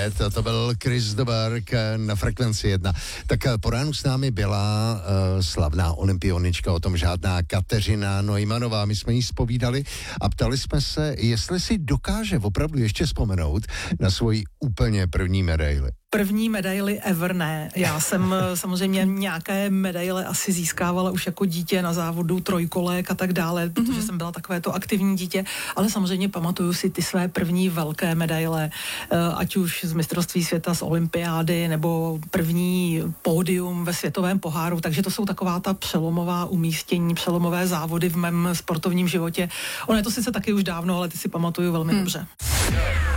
9, to byl Chris de Burgh na Frekvenci 1. Tak po ránu s námi byla slavná olympionička, o tom žádná, Kateřina Neumannová. My jsme jí zpovídali a ptali jsme se, jestli si dokáže opravdu ještě vzpomenout na svoji úplně první medaili. První medaily ever ne. Já jsem samozřejmě nějaké medaile asi získávala už jako dítě na závodu trojkolek a tak dále, protože jsem byla takovéto aktivní dítě, ale samozřejmě pamatuju si ty své první velké medaile, ať už z mistrovství světa, z olympiády, nebo první pódium ve světovém poháru, takže to jsou taková ta přelomová umístění, přelomové závody v mém sportovním životě. Ono je to sice taky už dávno, ale ty si pamatuju velmi dobře.